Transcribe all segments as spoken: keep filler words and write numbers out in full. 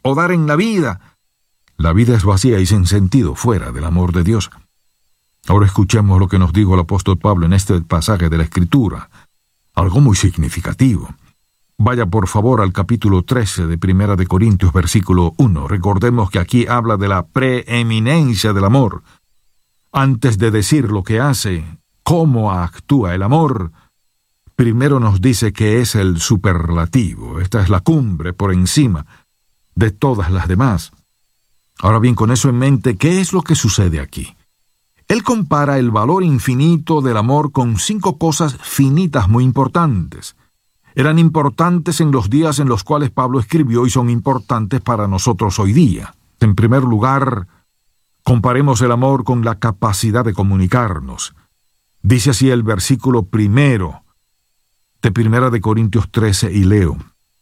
o dar en la vida. La vida es vacía y sin sentido fuera del amor de Dios. Ahora escuchemos lo que nos dijo el apóstol Pablo en este pasaje de la Escritura, algo muy significativo. Vaya por favor al capítulo trece de Primera de Corintios, versículo uno. Recordemos que aquí habla de la preeminencia del amor. Antes de decir lo que hace, cómo actúa el amor, primero nos dice que es el superlativo. Esta es la cumbre por encima de todas las demás. Ahora bien, con eso en mente, ¿qué es lo que sucede aquí? Él compara el valor infinito del amor con cinco cosas finitas muy importantes. Eran importantes en los días en los cuales Pablo escribió y son importantes para nosotros hoy día. En primer lugar, comparemos el amor con la capacidad de comunicarnos. Dice así el versículo primero de Primera de Corintios trece, y leo: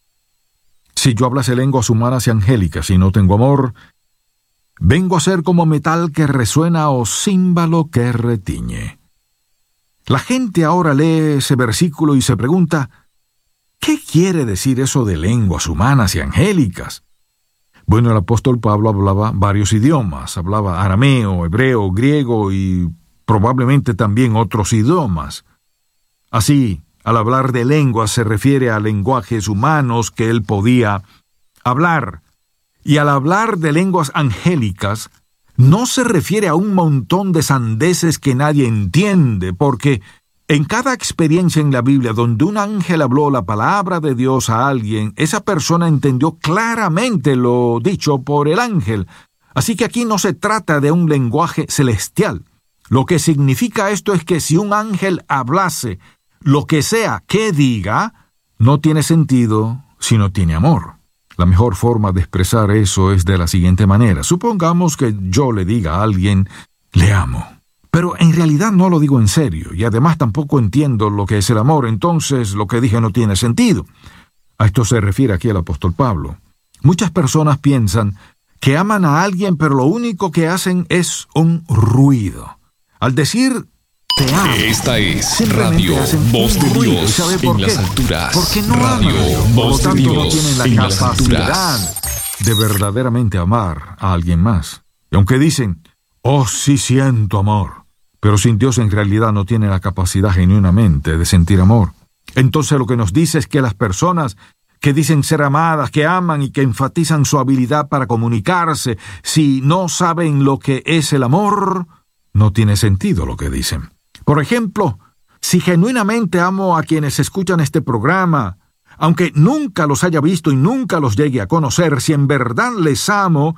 Si yo hablase lenguas humanas y angélicas y no tengo amor, vengo a ser como metal que resuena o címbalo que retiñe. La gente ahora lee ese versículo y se pregunta, ¿qué quiere decir eso de lenguas humanas y angélicas? Bueno, el apóstol Pablo hablaba varios idiomas, hablaba arameo, hebreo, griego y probablemente también otros idiomas. Así, al hablar de lenguas se refiere a lenguajes humanos que él podía hablar. Y al hablar de lenguas angélicas, no se refiere a un montón de sandeces que nadie entiende, porque en cada experiencia en la Biblia donde un ángel habló la palabra de Dios a alguien, esa persona entendió claramente lo dicho por el ángel. Así que aquí no se trata de un lenguaje celestial. Lo que significa esto es que si un ángel hablase, lo que sea que diga, no tiene sentido si no tiene amor. La mejor forma de expresar eso es de la siguiente manera. Supongamos que yo le diga a alguien, le amo. Pero en realidad no lo digo en serio, y además tampoco entiendo lo que es el amor, entonces lo que dije no tiene sentido. A esto se refiere aquí el apóstol Pablo. Muchas personas piensan que aman a alguien, pero lo único que hacen es un ruido. Al decir te amo, esta es Radio Voz de Dios en las alturas. Porque no Radio aman, Voz de por lo tanto no Dios tienen la en las capacidad alturas. de verdaderamente amar a alguien más. Y aunque dicen, oh, sí siento amor, pero sin Dios en realidad no tienen la capacidad genuinamente de sentir amor. Entonces lo que nos dice es que las personas que dicen ser amadas, que aman y que enfatizan su habilidad para comunicarse, si no saben lo que es el amor, no tiene sentido lo que dicen. Por ejemplo, si genuinamente amo a quienes escuchan este programa, aunque nunca los haya visto y nunca los llegue a conocer, si en verdad les amo,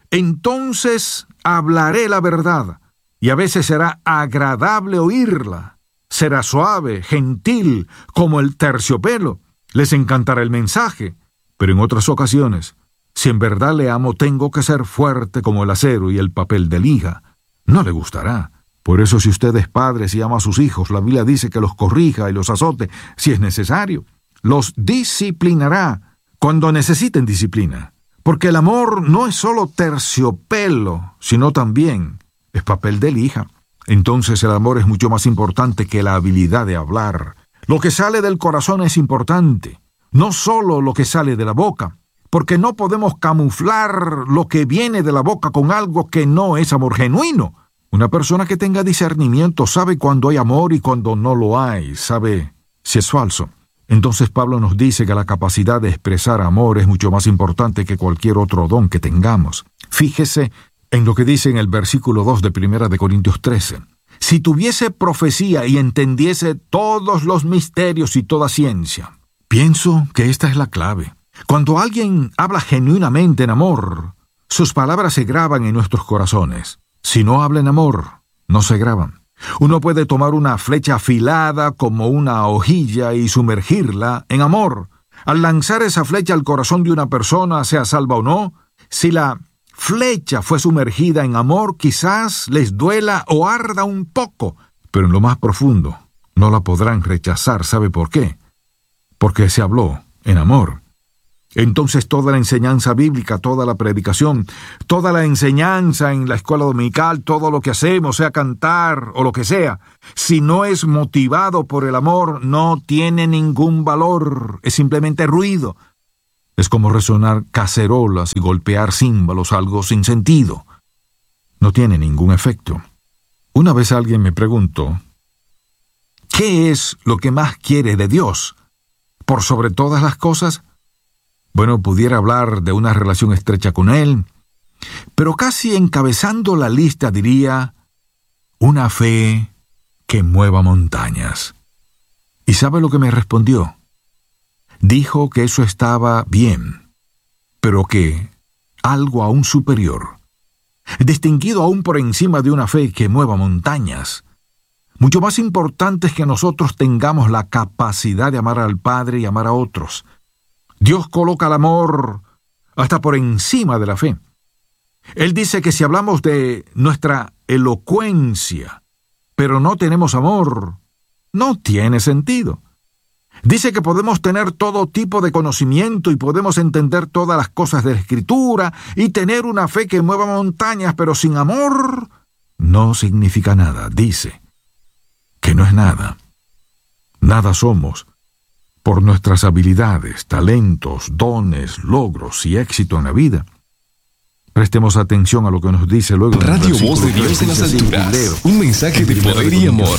entonces hablaré la verdad, y a veces será agradable oírla. Será suave, gentil, como el terciopelo. Les encantará el mensaje, pero en otras ocasiones, si en verdad le amo, tengo que ser fuerte como el acero y el papel de liga. No le gustará. Por eso, si usted es padre y ama a sus hijos, la Biblia dice que los corrija y los azote si es necesario. Los disciplinará cuando necesiten disciplina. Porque el amor no es solo terciopelo, sino también es papel de lija. Entonces el amor es mucho más importante que la habilidad de hablar. Lo que sale del corazón es importante, no solo lo que sale de la boca, porque no podemos camuflar lo que viene de la boca con algo que no es amor genuino. Una persona que tenga discernimiento sabe cuando hay amor y cuando no lo hay, sabe si es falso. Entonces Pablo nos dice que la capacidad de expresar amor es mucho más importante que cualquier otro don que tengamos. Fíjese en lo que dice en el versículo dos de Primera de Corintios trece. Si tuviese profecía y entendiese todos los misterios y toda ciencia. Pienso que esta es la clave. Cuando alguien habla genuinamente en amor, sus palabras se graban en nuestros corazones. Si no habla en amor, no se graban. Uno puede tomar una flecha afilada como una hojilla y sumergirla en amor. Al lanzar esa flecha al corazón de una persona, sea salva o no, si la flecha fue sumergida en amor, quizás les duela o arda un poco, pero en lo más profundo no la podrán rechazar. ¿Sabe por qué? Porque se habló en amor. Entonces toda la enseñanza bíblica, toda la predicación, toda la enseñanza en la escuela dominical, todo lo que hacemos, sea cantar o lo que sea, si no es motivado por el amor, no tiene ningún valor, es simplemente ruido. Es como resonar cacerolas y golpear címbalos, algo sin sentido. No tiene ningún efecto. Una vez alguien me preguntó, ¿qué es lo que más quiere de Dios? ¿Por sobre todas las cosas? Bueno, pudiera hablar de una relación estrecha con Él, pero casi encabezando la lista diría, una fe que mueva montañas. ¿Y sabe lo que me respondió? Dijo que eso estaba bien, pero que algo aún superior, distinguido aún por encima de una fe que mueva montañas, mucho más importante es que nosotros tengamos la capacidad de amar al Padre y amar a otros. Dios coloca el amor hasta por encima de la fe. Él dice que si hablamos de nuestra elocuencia, pero no tenemos amor, no tiene sentido. Dice que podemos tener todo tipo de conocimiento y podemos entender todas las cosas de la Escritura y tener una fe que mueva montañas, pero sin amor no significa nada. Dice que no es nada. Nada somos por nuestras habilidades, talentos, dones, logros y éxito en la vida. Prestemos atención a lo que nos dice luego. Radio Voz de Dios en las alturas. Un mensaje de poder y amor.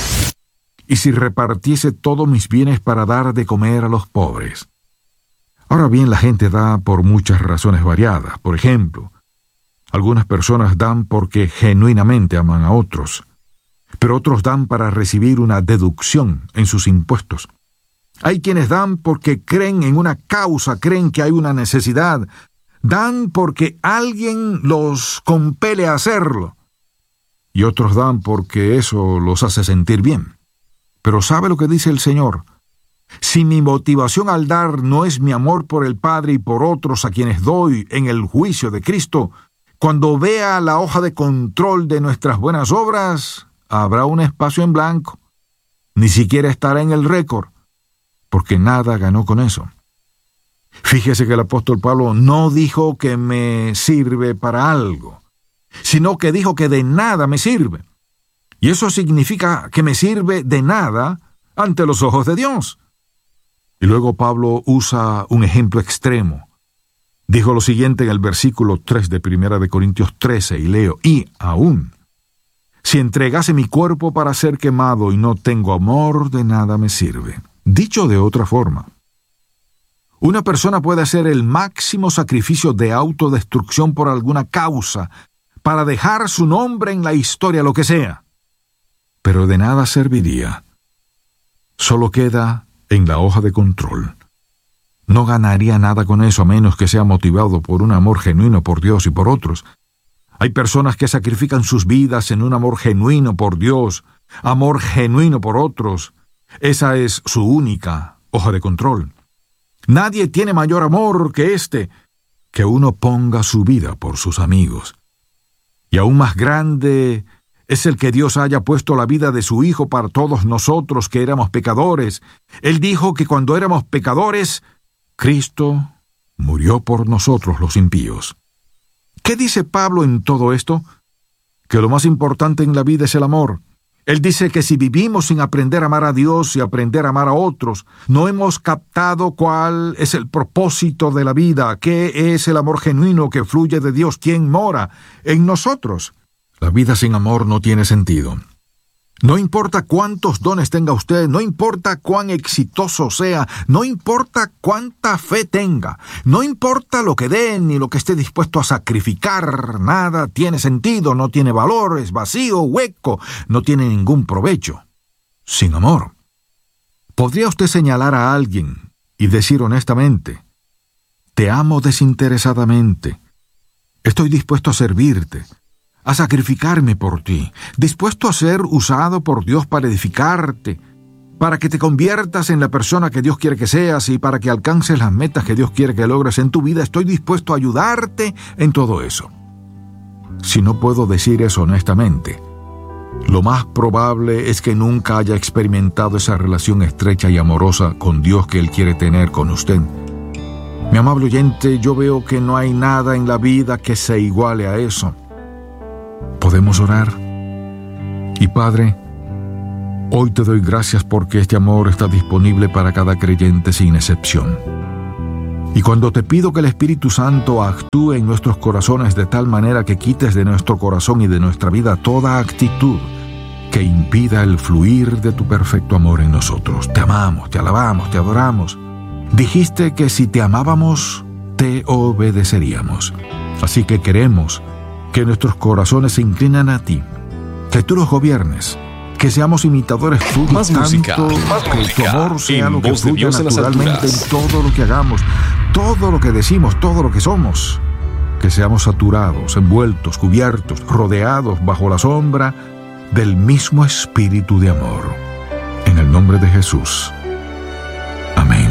Y si repartiese todos mis bienes para dar de comer a los pobres. Ahora bien, la gente da por muchas razones variadas. Por ejemplo, algunas personas dan porque genuinamente aman a otros, pero otros dan para recibir una deducción en sus impuestos. Hay quienes dan porque creen en una causa, creen que hay una necesidad. Dan porque alguien los compele a hacerlo. Y otros dan porque eso los hace sentir bien. Pero ¿sabe lo que dice el Señor? Si mi motivación al dar no es mi amor por el Padre y por otros a quienes doy en el juicio de Cristo, cuando vea la hoja de control de nuestras buenas obras, habrá un espacio en blanco. Ni siquiera estará en el récord, porque nada ganó con eso. Fíjese que el apóstol Pablo no dijo que me sirve para algo, sino que dijo que de nada me sirve. Y eso significa que me sirve de nada ante los ojos de Dios. Y luego Pablo usa un ejemplo extremo. Dijo lo siguiente en el versículo tres de Primera de Corintios trece, y leo, y aún, si entregase mi cuerpo para ser quemado y no tengo amor, de nada me sirve. Dicho de otra forma, una persona puede hacer el máximo sacrificio de autodestrucción por alguna causa, para dejar su nombre en la historia, lo que sea. Pero de nada serviría. Solo queda en la hoja de control. No ganaría nada con eso a menos que sea motivado por un amor genuino por Dios y por otros. Hay personas que sacrifican sus vidas en un amor genuino por Dios, amor genuino por otros. Esa es su única hoja de control. Nadie tiene mayor amor que este, que uno ponga su vida por sus amigos. Y aún más grande es el que Dios haya puesto la vida de su Hijo para todos nosotros que éramos pecadores. Él dijo que cuando éramos pecadores, Cristo murió por nosotros los impíos. ¿Qué dice Pablo en todo esto? Que lo más importante en la vida es el amor. Él dice que si vivimos sin aprender a amar a Dios y aprender a amar a otros, no hemos captado cuál es el propósito de la vida, qué es el amor genuino que fluye de Dios, quién mora en nosotros. La vida sin amor no tiene sentido. No importa cuántos dones tenga usted, no importa cuán exitoso sea, no importa cuánta fe tenga, no importa lo que dé ni lo que esté dispuesto a sacrificar, nada tiene sentido, no tiene valor, es vacío, hueco, no tiene ningún provecho. Sin amor. ¿Podría usted señalar a alguien y decir honestamente, te amo desinteresadamente, estoy dispuesto a servirte, a sacrificarme por ti, dispuesto a ser usado por Dios para edificarte, para que te conviertas en la persona que Dios quiere que seas y para que alcances las metas que Dios quiere que logres en tu vida? Estoy dispuesto a ayudarte en todo eso. Si no puedo decir eso honestamente, lo más probable es que nunca haya experimentado esa relación estrecha y amorosa con Dios que Él quiere tener con usted. Mi amable oyente, yo veo que no hay nada en la vida que se iguale a eso. ¿Podemos orar? Y Padre, hoy te doy gracias porque este amor está disponible para cada creyente sin excepción. Y cuando te pido que el Espíritu Santo actúe en nuestros corazones de tal manera que quites de nuestro corazón y de nuestra vida toda actitud que impida el fluir de tu perfecto amor en nosotros. Te amamos, te alabamos, te adoramos. Dijiste que si te amábamos, te obedeceríamos. Así que queremos que nuestros corazones se inclinen a ti, que tú los gobiernes, que seamos imitadores tuyos, más tanto música, más que música, tu amor sea en lo que Voz de fluya Dios en las naturalmente en alturas. todo lo que hagamos, todo lo que decimos, todo lo que somos. Que seamos saturados, envueltos, cubiertos, rodeados bajo la sombra del mismo espíritu de amor. En el nombre de Jesús. Amén.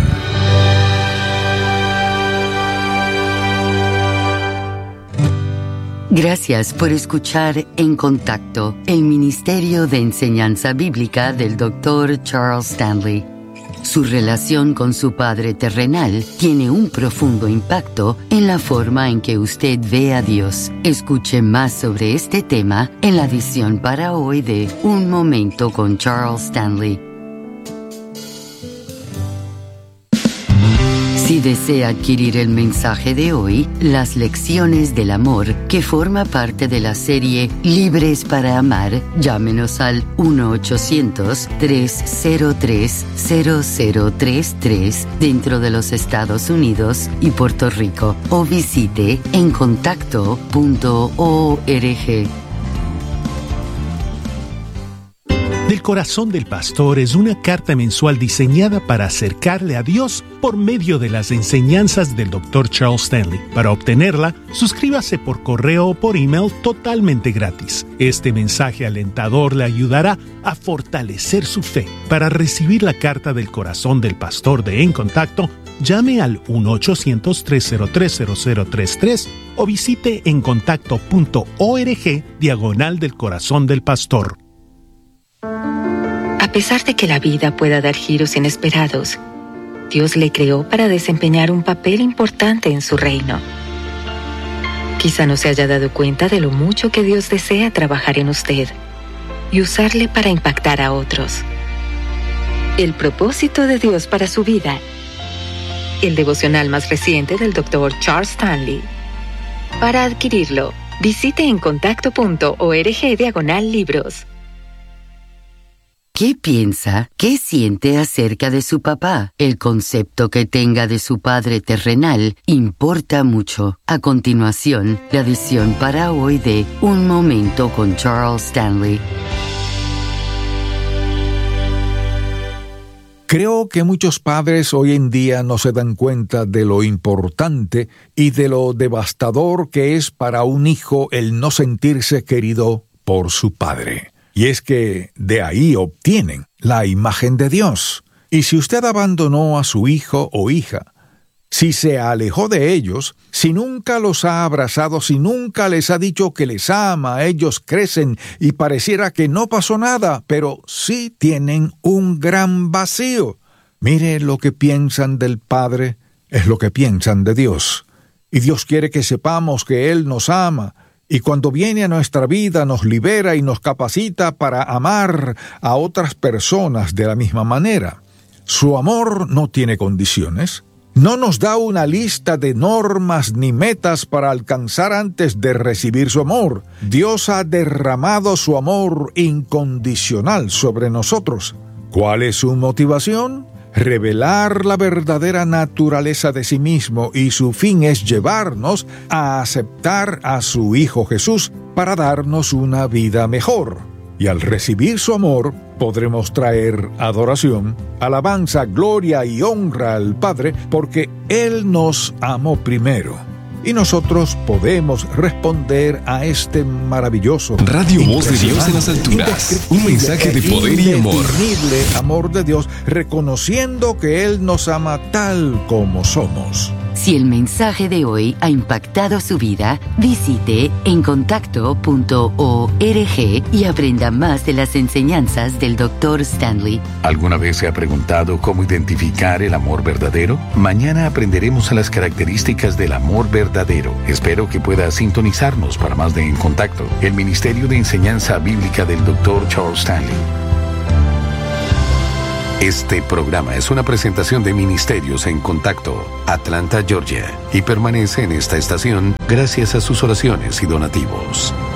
Gracias por escuchar En Contacto, el Ministerio de Enseñanza Bíblica del doctor Charles Stanley. Su relación con su Padre terrenal tiene un profundo impacto en la forma en que usted ve a Dios. Escuche más sobre este tema en la edición para hoy de Un Momento con Charles Stanley. Si desea adquirir el mensaje de hoy, Las Lecciones del Amor, que forma parte de la serie Libres para Amar, llámenos al uno ochocientos, tres cero tres, cero cero tres tres dentro de los Estados Unidos y Puerto Rico o visite en contacto punto org. Del Corazón del Pastor es una carta mensual diseñada para acercarle a Dios por medio de las enseñanzas del doctor Charles Stanley. Para obtenerla, suscríbase por correo o por email totalmente gratis. Este mensaje alentador le ayudará a fortalecer su fe. Para recibir la carta del Corazón del Pastor de En Contacto, llame al uno ochocientos, tres cero tres, cero cero tres tres o visite en contacto punto org diagonal del Corazón del Pastor. A pesar de que la vida pueda dar giros inesperados, Dios le creó para desempeñar un papel importante en su reino. Quizá no se haya dado cuenta de lo mucho que Dios desea trabajar en usted y usarle para impactar a otros. El propósito de Dios para su vida. El devocional más reciente del doctor Charles Stanley. Para adquirirlo, visite en contacto punto org diagonal libros. ¿Qué piensa, qué siente acerca de su papá? El concepto que tenga de su padre terrenal importa mucho. A continuación, la edición para hoy de Un Momento con Charles Stanley. Creo que muchos padres hoy en día no se dan cuenta de lo importante y de lo devastador que es para un hijo el no sentirse querido por su padre. Y es que de ahí obtienen la imagen de Dios. Y si usted abandonó a su hijo o hija, si se alejó de ellos, si nunca los ha abrazado, si nunca les ha dicho que les ama, ellos crecen y pareciera que no pasó nada, pero sí tienen un gran vacío. Mire, lo que piensan del Padre es lo que piensan de Dios. Y Dios quiere que sepamos que Él nos ama. Y cuando viene a nuestra vida nos libera y nos capacita para amar a otras personas de la misma manera. Su amor no tiene condiciones. No nos da una lista de normas ni metas para alcanzar antes de recibir su amor. Dios ha derramado su amor incondicional sobre nosotros. ¿Cuál es su motivación? Revelar la verdadera naturaleza de sí mismo, y su fin es llevarnos a aceptar a su Hijo Jesús para darnos una vida mejor. Y al recibir su amor, podremos traer adoración, alabanza, gloria y honra al Padre, porque Él nos amó primero. Y nosotros podemos responder a este maravilloso Radio Voz de Dios en las alturas. Un mensaje de poder y amor. Indefinible amor de Dios, reconociendo que Él nos ama tal como somos. Si el mensaje de hoy ha impactado su vida, visite en contacto punto org y aprenda más de las enseñanzas del doctor Stanley. ¿Alguna vez se ha preguntado cómo identificar el amor verdadero? Mañana aprenderemos a las características del amor verdadero. Espero que pueda sintonizarnos para más de En Contacto, el Ministerio de Enseñanza Bíblica del doctor Charles Stanley. Este programa es una presentación de Ministerios en Contacto, Atlanta, Georgia, y permanece en esta estación gracias a sus oraciones y donativos.